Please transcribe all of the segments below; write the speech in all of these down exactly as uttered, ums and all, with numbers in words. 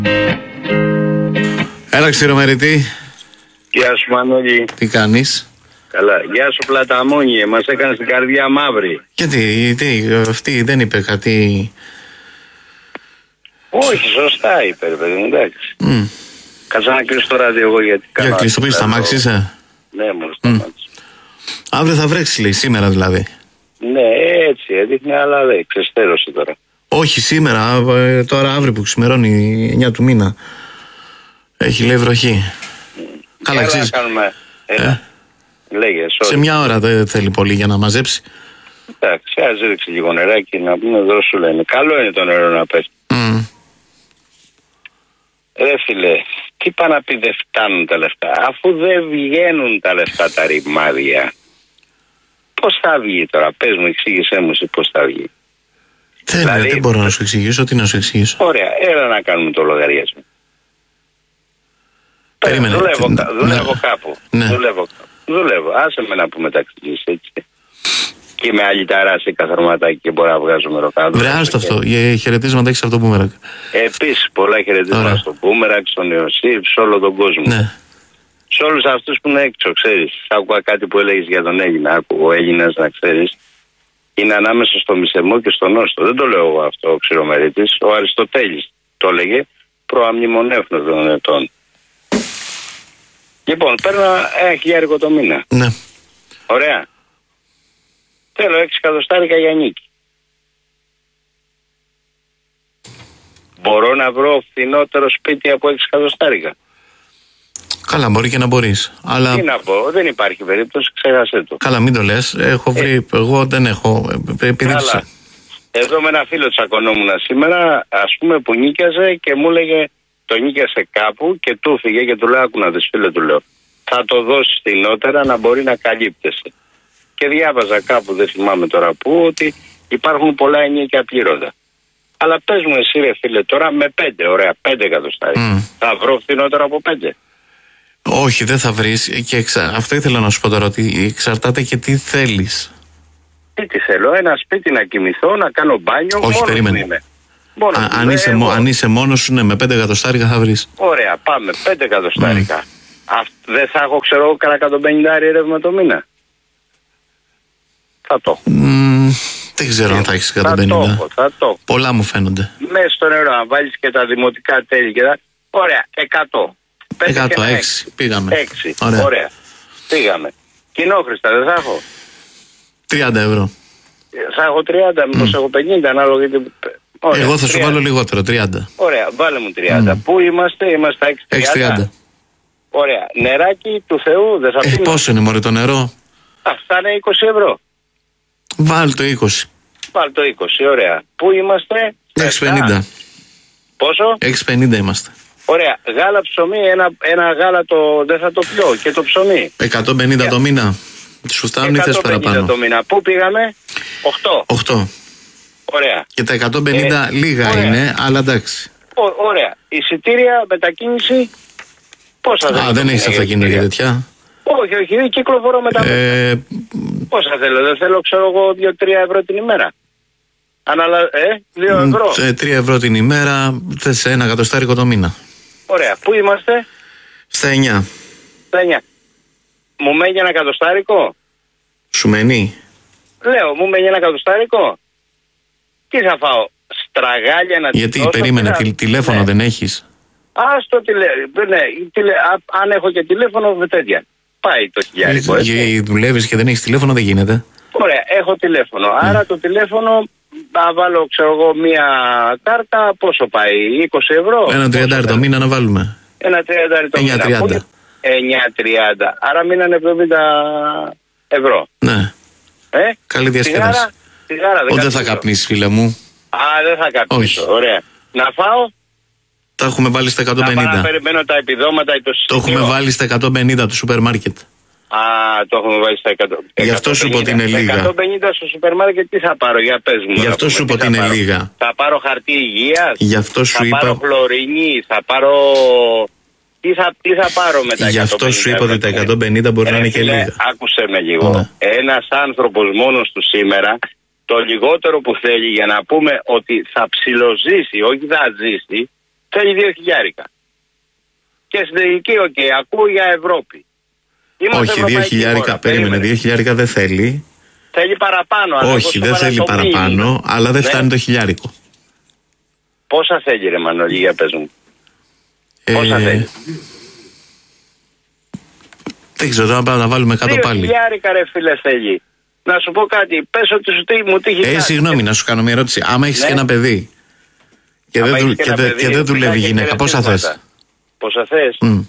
Έλα Ξηρομερητή. Γεια σου Μανώλη. Τι κάνεις? Καλά. Γεια σου Πλαταμόνιε. Μας έκανες την καρδιά μαύρη. Γιατί, τι, αυτή δεν είπε κάτι? Όχι, σωστά είπε, παιδί μου, εντάξει. Mm. Κάτσε να κλείσω το ράδιο εγώ γιατί κάνω. Για κλείσω, πεις, σταμάξεις, είσαι? Ναι, μόνο σταμάξεις. Mm. Αύριο θα βρέξει, λέει, σήμερα δηλαδή. Ναι, έτσι έδειχνε, αλλά δεν ξεστέρωσε τώρα. Όχι σήμερα, τώρα αύριο που ξημερώνει εννιά του μήνα. Έχει, λέει, βροχή. Mm. Καλά, ξέρεις. Κάνουμε... Ε? Λέγε, sorry. Σε μια ώρα δεν θέλει πολύ για να μαζέψει. Εντάξει, ας ρίξει λίγο νεράκι να πούμε εδώ σου λένε. Καλό είναι το νερό να πέσει. Mm. Ρε φίλε, τι πάνε να πει δεν φτάνουν τα λεφτά, αφού δεν βγαίνουν τα λεφτά τα ρημάδια. Πώς θα βγει τώρα, πες μου, εξήγησέ μου εσύ πώς θα βγει. Δεν, δηλαδή, δεν μπορώ να σου εξηγήσω, τι να σου εξηγήσω. Ωραία, έλα να κάνουμε το λογαριασμό. Περίμενε. Δουλεύω, ναι. δουλεύω κάπου. Ναι. Δουλεύω κάπου. Δουλεύω. Άσε με να πούμε τα εξηγήσεις έτσι. Και είμαι αλυταρά σε καθαρματάκι και μπορώ να βγάζω μεροκάτω. Βρε, άστο αυτό. Για χαιρετίσματα έχεις από το Μπούμερακ. Επίσης, πολλά χαιρετίσματα στο Μπούμερακ, στον Ιωσήφ, σε όλο τον κόσμο. Ναι. Σε όλους αυτούς που είναι έξω, ξέρεις. Άκουγα κάτι που έλεγες για τον Έλληνα. Άκουγα ο Έλληνας, να ξέρεις, είναι ανάμεσα στο μισεμό και στον όστο. Δεν το λέω εγώ αυτό ο Ξηρομερίτης. Ο Αριστοτέλης το έλεγε προαμνημονεύθυνο των ετών. Λοιπόν, παίρνω ένα χιλιάρικο το μήνα. Ναι. Ωραία. Θέλω έξι εκατοστάρικα για νίκη. Μπορώ να βρω φθηνότερο σπίτι από έξι εκατοστάρικα? Καλά, μπορεί και να μπορείς. Αλλά... Τι να πω, δεν υπάρχει περίπτωση, ξέχασέ το. Καλά, μην το λες. Έχω βρει, ε... εγώ δεν έχω. Επειδή Καλά. Τους... Εδώ με ένα φίλο τσακωνόμουν σήμερα, ας πούμε, που νίκιαζε και μου έλεγε, το νίκιασε κάπου και του φύγε και του λέω, άκου να δεις φίλε, του λέω, θα το δώσει φθηνότερα να μπορεί να καλύπτεσαι. Και διάβαζα κάπου, δεν θυμάμαι τώρα πού, ότι υπάρχουν πολλά ενίκια απλήρωτα. Αλλά πες μου εσύ ρε φίλε τώρα με πέντε, ωραία, πέντε εκατοστάρια. Mm. Θα βρω φθηνότερα από πέντε? Όχι, δεν θα βρεις. Και εξα... αυτό ήθελα να σου πω τώρα, ότι εξαρτάται και τι θέλεις. Τι, τι θέλω, ένα σπίτι να κοιμηθώ, να κάνω μπάνιο. Όχι, περίμενε. Είμαι. Μόνος Α, μου, αν, είσαι, εγώ. αν είσαι μόνος σου, ναι, με πέντε εκατοστάρικα θα βρεις. Ωραία, πάμε, πέντε εκατοστάρικα. Mm. Δεν θα έχω, ξέρω εγώ, κανένα εκατόν πενήντα ρεύμα το μήνα? Θα το έχω. Mm, δεν ξέρω αν θα έχεις εκατόν πενήντα. Θα το έχω, θα το έχω. Πολλά μου φαίνονται. Μέσα στο νερό, αν βάλεις και τα δημοτικά τέλη και τα... Ωραία, εκατό. εκατό, έξι, πήγαμε. έξι, ωραία. ωραία. Πήγαμε. Κοινόχρηστα δεν θα έχω? τριάντα ευρώ. Θα έχω τριάντα, μήπως mm. έχω πενήντα, ανάλογα γιατί... Ωραία, εγώ θα σου τριάντα. βάλω λιγότερο, τριάντα. Ωραία, βάλε μου τριάντα. Mm. Πού είμαστε, είμαστε έξι τριάντα. Ωραία, νεράκι του Θεού δεν θα ε, πίνω? Πόσο είναι μωρέ το νερό? Αυτά είναι είκοσι ευρώ. Βάλ το είκοσι. Βάλ το είκοσι, ωραία. Πού είμαστε? έξι πενήντα. Πόσο? έξι πενήντα είμαστε. Ωραία, γάλα ψωμί, ένα, ένα γάλα το, δεν θα το πιω και το ψωμί. εκατόν πενήντα yeah. το μήνα. Σου φτάνουν ή θες παραπάνω? το μήνα. Πού πήγαμε? οκτώ. οκτώ. Ωραία. Και τα εκατόν πενήντα ε, λίγα ωραία. Είναι, αλλά εντάξει. Ω, ωραία. Εισιτήρια, μετακίνηση, πόσα θέλω? Α, δεν έχεις αυτοκίνητο για τέτοια? Όχι, όχι, κυκλοφορώ με τα ε, πόσα θέλω, δεν θέλω, ξέρω εγώ, δύο τρία ευρώ την ημέρα. Αναλα... Ε, δύο ευρώ. Ε, τρία ευρώ την ημέρα, θες ένα εκατοστάρικο το μήνα. Ωραία, πού είμαστε? Στα εννιά. Στα εννιά. Μου μένει ένα εκατοστάρικο? Σου μένει? Λέω, μου μένει ένα εκατοστάρικο. Τι θα φάω, στραγάλια να... Γιατί, περίμενε, τι, τηλέφωνο ναι. δεν έχεις? Ας το τηλέφωνο, ναι, τηλε... αν έχω και τηλέφωνο, με τέτοια. Πάει το χιλιάρικο. Γιατί δουλεύεις και δεν έχεις τηλέφωνο, δεν γίνεται. Ωραία, έχω τηλέφωνο. Mm. Άρα το τηλέφωνο, να βάλω, ξέρω εγώ, μία κάρτα, πόσο πάει, είκοσι ευρώ? Ένα τριάντα το μήνα να βάλουμε. Ένα τριάντα το μήνα. εννιά τριάντα. Άρα μείνανε εβδομήντα ευρώ. Ναι. Ε? Καλή διασκέδαση. Ούτε δεν θα καπνίσεις, φίλε μου. Α, δεν θα καπνίσω. Ωραία. Να φάω. Τα έχουμε βάλει στα εκατόν πενήντα. Να πάω να περιμένω τα επιδόματα ή το συστήμα. Το έχουμε βάλει στα εκατόν πενήντα του σούπερ μάρκετ. Α, το έχουμε βάλει στα εκατό. Γι' αυτό σου πω ότι είναι λίγα. εκατόν πενήντα στο σούπερ μάρκετ τι θα πάρω, για πες μου. Γι' αυτό σου πω ότι είναι πάρω. λίγα. Θα πάρω χαρτί υγείας. Γι' αυτό σου θα είπα. Θα πάρω χλωρίνη, θα πάρω. Τι θα, τι θα πάρω μετά? Γι' αυτό σου είπα ότι τα εκατόν πενήντα μπορεί ε, να είναι και λίγα. Άκουσε με λίγο. Ναι. Ένας άνθρωπος μόνος του σήμερα, το λιγότερο που θέλει για να πούμε ότι θα ψιλοζήσει, όχι θα ζήσει, θέλει δύο χιλιάρικα. Και στην τελική, οκ, okay, ακούω για Ευρώπη. Είμαστε όχι, δύο χιλιάρικα, περίμενε, δύο χιλιάρικα δεν θέλει. Θέλει παραπάνω. Όχι, δεν θέλει παραπάνω, μήνυμα. Αλλά δεν ναι. φτάνει το χιλιάρικο. Πόσα θέλει ρε Μανώλη, για πες μου. Ε... Πόσα θέλει. Δεν ξέρω, τώρα πάμε να βάλουμε κάτω δύο πάλι. Δύο χιλιάρικα ρε φίλε θέλει. Να σου πω κάτι, πες ότι σου τι, μου τύχει ε, κάτι. Συγγνώμη, να σου κάνω μια ερώτηση. Άμα έχεις ναι. και ένα παιδί και δεν, δου, και, παιδί, και δεν δουλεύει η γυναίκα, πόσα θες. Πόσα θες. Mm.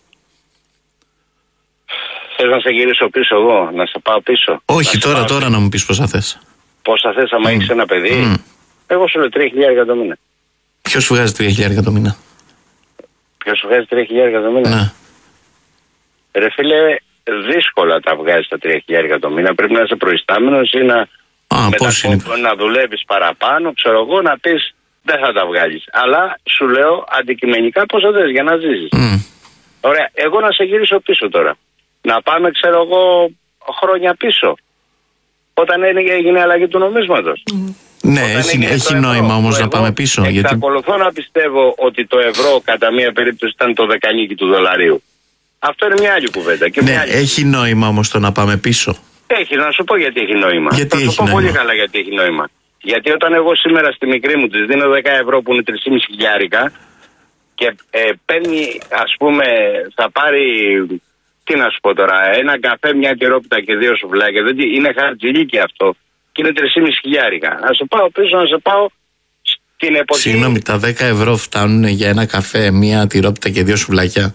Θες να σε γυρίσω πίσω εγώ, να σε πάω πίσω. Όχι, τώρα, πάω... τώρα να μου πεις πόσα θες. Πόσα θες άμα mm. έχεις ένα παιδί. Mm. Εγώ σου λέω τρία χιλιάρικα το μήνα. Ποιος σου βγάζει τρία χιλιάρικα το μήνα. Ποιος σου βγάζει τρία χιλιάρικα το μήνα. Ναι. Ρε φίλε, δύσκολα τα βγάζεις τα τρία χιλιάρικα το μήνα. Πρέπει να είσαι προϊστάμενος ή να, Α, πώς είναι. να δουλεύεις παραπάνω, ξέρω εγώ, να πεις δεν θα τα βγάλεις. Αλλά σου λέω αντικειμενικά πόσα θες για να ζήσεις. Mm. Ωραία, εγώ να σε γυρίσω πίσω τώρα. Να πάμε, ξέρω εγώ, χρόνια πίσω. Όταν έγινε η αλλαγή του νομίσματος. Mm. Ναι, έχει, έχει νόημα όμως να πάμε πίσω. Εξακολουθώ γιατί... να πιστεύω ότι το ευρώ κατά μία περίπτωση ήταν το δεκανίκι του δολαρίου. Αυτό είναι μια άλλη κουβέντα. Και ναι, μια άλλη... έχει νόημα όμως το να πάμε πίσω. Έχει, να σου πω γιατί έχει νόημα. Γιατί θα έχει σου πω νόημα. πολύ καλά γιατί έχει νόημα. Γιατί όταν εγώ σήμερα στη μικρή μου της δίνω δέκα ευρώ που είναι τρία και μισό χιλιάρικα και ε, παίρνει, ας πούμε, θα πάρει, τι να σου πω τώρα, ένα καφέ, μια τυρόπιτα και δύο σουβλάκια, δεν, είναι χαρτζηλίκι αυτό και είναι τρία και μισό χιλιάρικα. Να σου πάω πίσω, να σε πάω στην εποχή... Συγγνώμη, τα δέκα ευρώ φτάνουν για ένα καφέ, μια τυρόπιτα και δύο σουβλάκια.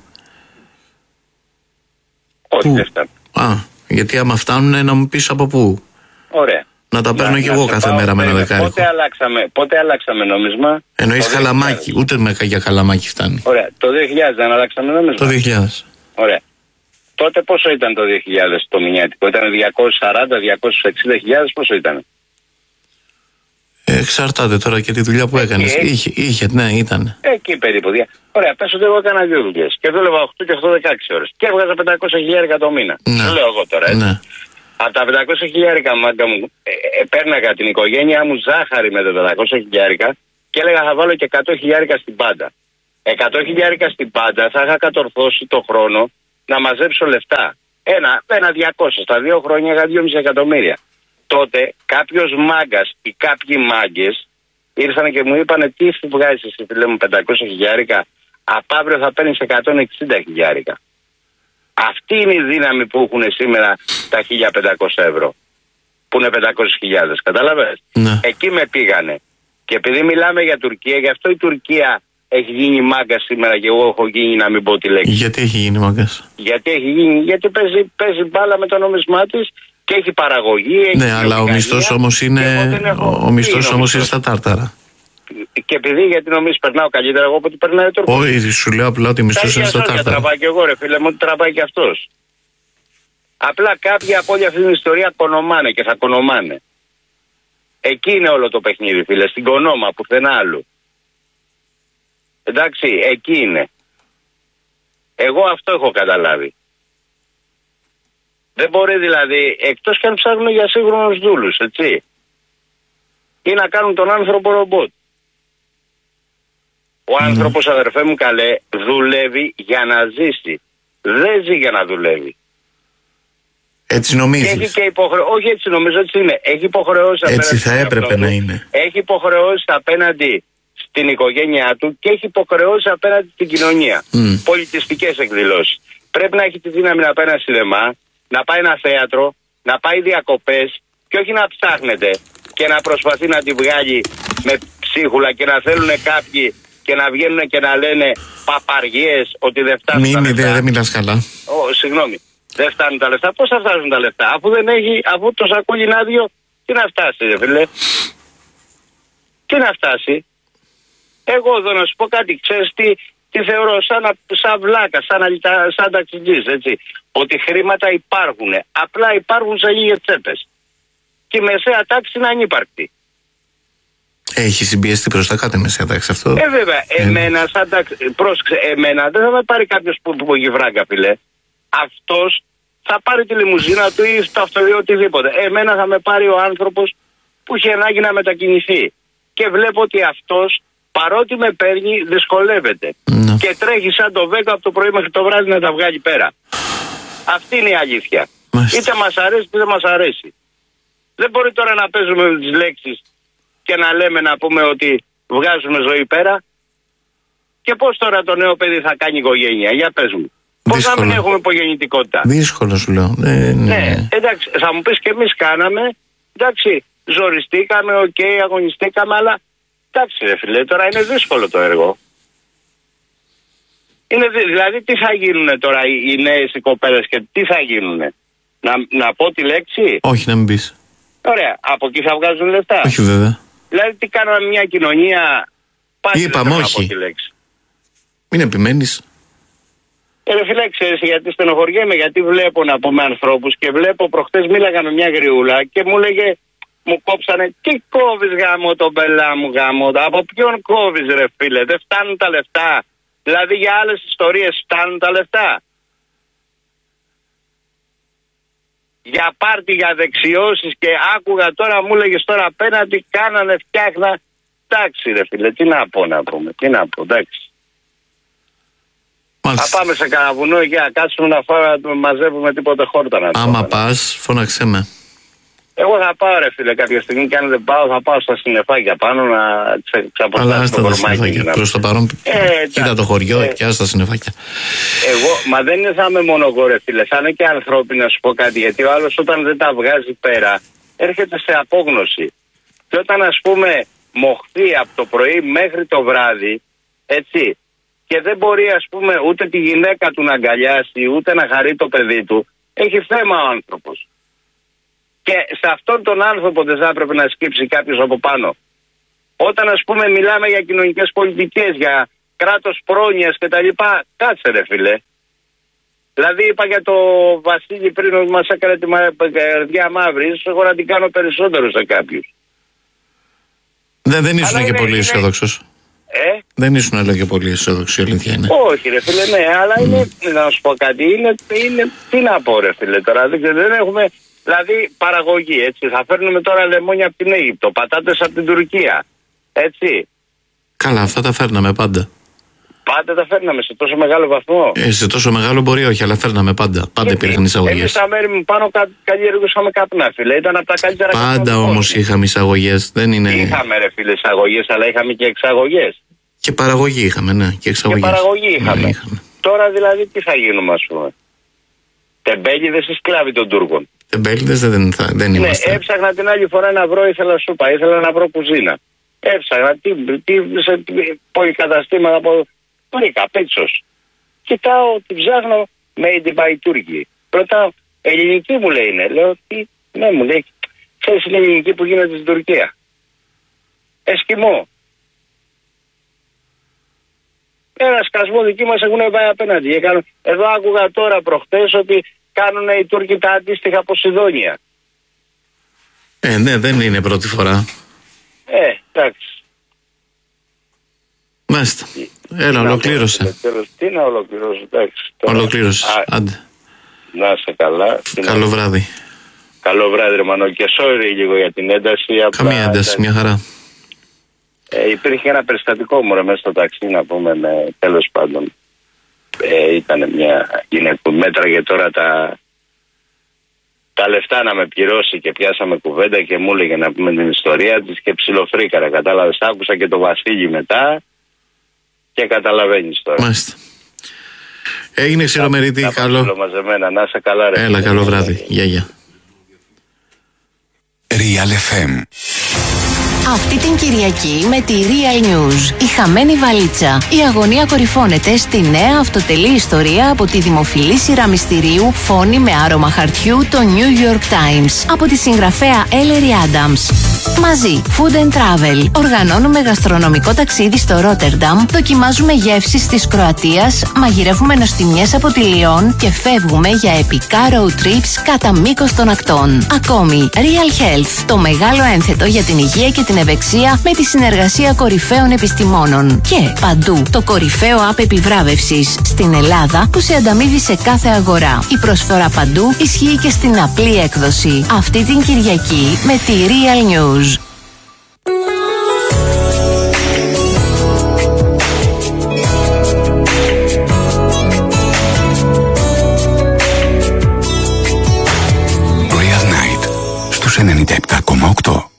Όχι, δεν φτάνουν. Α, γιατί άμα φτάνουν να μου πεις από πού. Ωραία. Να τα παίρνω κι εγώ κάθε μέρα με ένα δεκάρικο. Πότε αλλάξαμε, πότε αλλάξαμε νόμισμα. Εννοείς καλαμάκι, ούτε με για καλαμάκι φτάνει. Ωραία, το δύο χιλιάδες δεν αλλάξαμε νόμισμα. Το δύο χιλιάδες. Ωραία. Τότε πόσο ήταν το δύο χιλιάδες το μηνιάτικο, ήταν διακόσιες σαράντα, διακόσιες εξήντα χιλιάδες, πόσο ήταν. Εξαρτάται τώρα και τη δουλειά που έκανες. Είχε, είχε, ναι, ήταν. Εκεί περίπου. Ωραία, πες ότι εγώ έκανα δύο δουλειές και δούλευα οκτώ και οκτώ δεκαέξι ώρες και έβγαζα πεντακόσια χιλιάρικα το μήνα. Ναι. Σου λέω εγώ τώρα, έτσι. Ναι. Από τα πεντακόσια χιλιάρικα μάγκα μου, ε, ε, πέρναγα την οικογένειά μου ζάχαρη με τα πεντακόσια χιλιάρικα και έλεγα θα βάλω και εκατό χιλιάρικα στην πάντα. εκατό χιλιάρικα στην πάντα θα είχα κατορθώσει το χρόνο να μαζέψω λεφτά. Ένα, ένα διακόσια, στα δύο χρόνια είχα δυόμισι εκατομμύρια. Τότε κάποιος μάγκας ή κάποιοι μάγκες ήρθαν και μου είπανε τι σου βγάζεις εσύ φίλε μου πεντακόσια χιλιάρικα, απ' αύριο θα παίρνεις εκατόν εξήντα χιλιάρικα. Αυτή είναι η δύναμη που έχουν σήμερα τα χίλια πεντακόσια ευρώ. Που είναι πεντακόσιες χιλιάδες, κατάλαβες. Ναι. Εκεί με πήγανε. Και επειδή μιλάμε για Τουρκία, γι' αυτό η Τουρκία έχει γίνει μάγκα σήμερα και εγώ έχω γίνει να μην πω τη λέξη. Γιατί έχει γίνει μάγκας. Γιατί έχει γίνει, γιατί παίζει, παίζει μπάλα με το νόμισμά της και έχει παραγωγή. Έχει ναι, αλλά ο μισθός όμως είναι, έχω... ο μισθός όμως είναι στα τάρταρα. Και επειδή γιατί νομίζεις περνάω καλύτερα εγώ από ότι περνάει ο Τούρκος. Όχι, σου λέω απλά ότι μισθός είναι στα τάρταρα. Τραβάει και εγώ ρε φίλε μου, ότι τραβάει και αυτός. Απλά κάποιοι από όλη αυτή την ιστορία κονομάνε και θα κονομάνε. Εκεί είναι όλο το παιχνίδι φίλε, στην κονόμα πουθενά άλλου. Εντάξει, εκεί είναι. Εγώ αυτό έχω καταλάβει. Δεν μπορεί δηλαδή, εκτός και αν ψάχνουν για σύγχρονους δούλους, έτσι. Ή να κάνουν τον άνθρωπο ρομπότ. Ο mm. άνθρωπος, αδερφέ μου καλέ, δουλεύει για να ζήσει. Δεν ζει για να δουλεύει. Έτσι νομίζεις. Και έχει και υποχρεώ... Όχι έτσι νομίζω, έτσι είναι. Έχει υποχρεώσει απέναντι. Έτσι θα έπρεπε να είναι. Έχει υποχρεώσει απέναντι στην οικογένειά του και έχει υποχρεώσει απέναντι στην κοινωνία. Mm. Πολιτιστικές εκδηλώσεις. Πρέπει να έχει τη δύναμη να πάει ένα σινεμά, να πάει ένα θέατρο, να πάει διακοπές και όχι να ψάχνεται και να προσπαθεί να τη βγάλει με ψίχουλα και να θέλουν κάποιοι και να βγαίνουν και να λένε παπαριές ότι δεν φτάνουν Μην, τα λεφτά. Δεν δε μιλάς καλά. Ω, συγγνώμη. Δεν φτάνουν τα λεφτά. Πώς θα φτάσουν τα λεφτά, αφού δεν έχει, αφού το σακούλι είναι άδειο, τι να φτάσει, ρε φίλε. Τι να φτάσει. Εγώ εδώ να σου πω κάτι, ξέρεις τι, τι θεωρώ, σαν, σαν βλάκα, σαν, σαν ταξιτζής, έτσι. Ότι χρήματα υπάρχουν. Απλά υπάρχουν σε λίγες τσέπες. Και η μεσαία τάξη είναι ανύπαρκτη. Έχει συμπιεστεί προς τα κάτω η μεσαία τάξη αυτό. Ε, βέβαια. Ε, εμένα, σαν τάξη, πρόσεξε, εμένα δεν θα με πάρει κάποιος που που έχει βράγκα, φίλε. Αυτός θα πάρει τη λιμουζίνα του ή το αυτοκίνητο οτιδήποτε. Εμένα θα με πάρει ο άνθρωπος που έχει ανάγκη να μετακινηθεί. Και βλέπω ότι αυτός παρότι με παίρνει, δυσκολεύεται. Ναι. Και τρέχει σαν το Βέκο από το πρωί μέχρι το βράδυ να τα βγάλει πέρα. Αυτή είναι η αλήθεια. Μάλιστα. Είτε μας αρέσει είτε δεν μας αρέσει. Δεν μπορεί τώρα να παίζουμε με τις λέξεις και να λέμε, να πούμε ότι βγάζουμε ζωή πέρα. Και πώς τώρα το νέο παιδί θα κάνει οικογένεια, για πες μου. Πώς να μην έχουμε υπογεννητικότητα. Δύσκολο σου λέω. Ναι, ναι. Ναι, εντάξει, θα μου πεις και εμείς κάναμε, εντάξει, ζοριστήκαμε, οκ, okay, αγωνιστήκαμε, αλλά εντάξει ρε φίλε, τώρα είναι δύσκολο το έργο. Είναι, δηλαδή τι θα γίνουνε τώρα οι, οι νέες οι κοπέλες και τι θα γίνουνε. Να, να πω τη λέξη. Όχι, να μην πεις. Ωραία, από εκεί θα βγάζουν λεφτά. Όχι βέβαια. Δηλαδή τι κάναμε μια κοινωνία. Είπαμε όχι. Μην επιμένεις. Ε, ρε φίλε, ξέρεις γιατί στενοχωριέμαι, γιατί βλέπω να πούμε ανθρώπους και βλέπω προχτές μίλαγα με μια γριούλα και μου λέγε, μου κόψανε, τι κόβεις γάμο τον πελά μου γάμο, από ποιον κόβεις ρε φίλε, δεν φτάνουν τα λεφτά. Δηλαδή για άλλες ιστορίες φτάνουν τα λεφτά. Για πάρτι, για δεξιώσεις και άκουγα τώρα, μου έλεγες τώρα απέναντι, κάνανε, φτιάχνα. Εντάξει ρε φίλε, τι να πω να πούμε, τι να πω, εντάξει. Μάλιστα. Θα πάμε σε κανένα βουνό εκεί, να κάτσουμε να φάω, να μαζεύουμε τίποτε χόρτα να Άμα πας, φώναξέ με. Εγώ θα πάω ρε φίλε κάποια στιγμή και αν δεν πάω θα πάω στα συννεφάκια πάνω να ξε, ξαποστάσω το κορμάκι. Να... Προς το παρόν, ε, κοίτα το χωριό ε, και άστα συννεφάκια. Εγώ, μα δεν είναι θα είμαι μόνο εγώ ρε φίλε, θα είναι και ανθρώποι να σου πω κάτι, γιατί ο άλλος όταν δεν τα βγάζει πέρα έρχεται σε απόγνωση. Και όταν ας πούμε μοχθεί από το πρωί μέχρι το βράδυ, έτσι, και δεν μπορεί ας πούμε ούτε τη γυναίκα του να αγκαλιάσει, ούτε να χαρεί το παιδί του, έχει θέμα ο άνθρωπος. Και σε αυτόν τον άνθρωπο δεν θα έπρεπε να σκύψει κάποιος από πάνω. Όταν ας πούμε μιλάμε για κοινωνικές πολιτικές, για κράτος πρόνοιας κτλ. Κάτσε ρε φίλε. Δηλαδή είπα για το Βασίλη πριν ότι μας έκανε τη καρδιά μαύρη, εγώ να την κάνω περισσότερο σε κάποιους. Δεν, δεν ήσουν και είναι, πολύ είναι... αισιόδοξος. Ε? Δεν ήσουν λέω και πολύ αισιόδοξος, η αλήθεια είναι. Όχι ρε φίλε, ναι, αλλά mm. είναι, να σου πω κάτι, είναι, είναι, τι να πω ρε φίλε τώρα, δεν, δεν έχουμε, δηλαδή παραγωγή, έτσι, θα φέρνουμε τώρα λεμόνια από την Αίγυπτο, πατάτες από την Τουρκία, έτσι. Καλά, αυτά τα φέρναμε πάντα. Πάντα τα φέρναμε σε τόσο μεγάλο βαθμό. Ε, σε τόσο μεγάλο μπορεί όχι, αλλά φέρναμε πάντα. Πάντα υπήρχαν εισαγωγές. Εμείς στα μέρη μου πάνω κα, καλλιεργούσαμε καπνά, φίλε. Ήταν από τα καλύτερα καπνά. Πάντα όμως είχαμε εισαγωγές. Δεν είναι... Είχαμε, ρε φίλε, εισαγωγές, αλλά είχαμε και εξαγωγές. Και παραγωγή είχαμε, ναι. Και εξαγωγές. Και παραγωγή είχαμε. Ναι, είχαμε. Τώρα δηλαδή τι θα γίνουμε, ας πούμε. Τεμπέληδες ή σκλάβοι των Τούρκων. Τεμπέληδες δεν, θα, δεν ναι, είμαστε. Έψαχνα την άλλη φορά να βρω, ήθελα σούπα, ήθελα να βρω κουζίνα. Έψαχνα τι, τι, σε πολυκαταστήματα από. Βρήκα πίτσος. Κοιτάω, την ψάχνω made by Turkey. Πρώτα ελληνική μου λέει είναι. Λέω τι, ναι μου λέει, ξέρεις είναι ελληνική που γίνεται στην Τουρκία. Εσκιμό. Ένα σκασμό δική μας έχουν πάει απέναντι. Έκαναν, εδώ άκουγα τώρα προχτές ότι κάνουν οι Τούρκοι τα αντίστοιχα Ποσειδόνια. Ε, ναι, δεν είναι πρώτη φορά. Ε, εντάξει. Μάλιστα. Έλα, ολοκλήρωσε. Τι να ολοκληρώσω, εντάξει. Ολοκλήρωσε. Άντε. Να είσαι καλά. Καλό να... βράδυ. Καλό βράδυ, ρε Μανώ. Και sorry λίγο για την ένταση. Καμία απλά... ένταση, μια χαρά. Ε, υπήρχε ένα περιστατικό μου ρε, μέσα στο ταξί, να πούμε, με, τέλος πάντων. Ε, ήταν μια γυναίκα που μέτραγε τώρα τα, τα λεφτά να με πληρώσει και πιάσαμε κουβέντα και μου έλεγε να πούμε την ιστορία της και ψιλοφρίκαρα. Κατάλαβες, άκουσα και το Βασίλη μετά. Και καταλαβαίνεις τώρα. Μάλιστα. Έγινε ξηρομερίτη, καλό. Μαζεμένα. Να είσαι καλά ρε. Έλα, καλό βράδυ. Γεια, γεια. Real εφ εμ. Αυτή την Κυριακή με τη Real News, η χαμένη βαλίτσα. Η αγωνία κορυφώνεται στη νέα αυτοτελή ιστορία από τη δημοφιλή σειρά μυστηρίου Φόνη με άρωμα χαρτιού, το New York Times, από τη συγγραφέα Ellery Adams. Μαζί, Food and Travel. Οργανώνουμε γαστρονομικό ταξίδι στο Ρότερνταμ, δοκιμάζουμε γεύσεις της Κροατίας, μαγειρεύουμε νοστιμιές από τη Λιόν και φεύγουμε για επικά road trips κατά μήκος των ακτών. Ακόμη, Real Health, το μεγάλο ένθετο για την υγεία και την ευεξία με τη συνεργασία κορυφαίων επιστημόνων. Και παντού, το κορυφαίο app επιβράβευσης στην Ελλάδα που σε ανταμείβει σε κάθε αγορά. Η προσφορά παντού ισχύει και στην απλή έκδοση. Αυτή την Κυριακή με τη Real News. ενενήντα επτά κόμμα οκτώ.